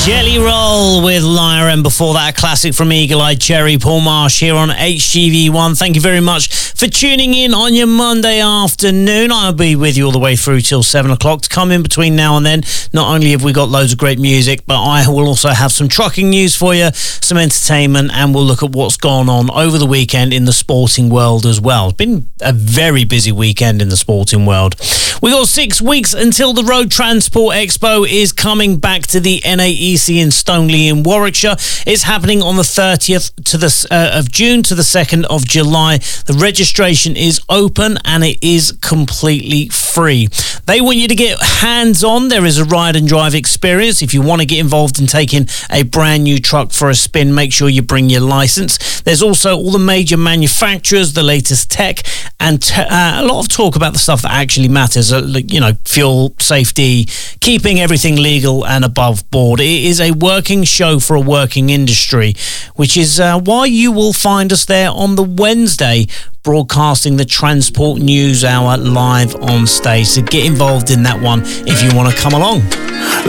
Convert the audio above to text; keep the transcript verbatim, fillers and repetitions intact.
Jelly Roll with Lyre, and before that, a classic from Eagle Eye Cherry, Paul Marsh here on H G V one. Thank you very much for tuning in on your Monday afternoon. I'll be with you all the way through till seven o'clock. To come in between now and then, not only have we got loads of great music, but I will also have some trucking news for you, some entertainment, and we'll look at what's gone on over the weekend in the sporting world as well. It's been a very busy weekend in the sporting world. We got six weeks until the Road Transport Expo is coming back to the N A E C in Stoneleigh in Warwickshire. It's happening on the thirtieth to the uh, of June to the second of July. The registration is open and it is completely free. They want you to get hands-on. There is a ride and drive experience. If you want to get involved in taking a brand new truck for a spin, make sure you bring your license. There's also all the major manufacturers, the latest tech, and t- uh, a lot of talk about the stuff that actually matters. Uh, you know, fuel, safety, keeping everything legal and above board. It is a working show for a working industry, which is uh, why you will find us there on the Wednesday, broadcasting the Transport News Hour live on stage. So get involved in that one if you want to come along.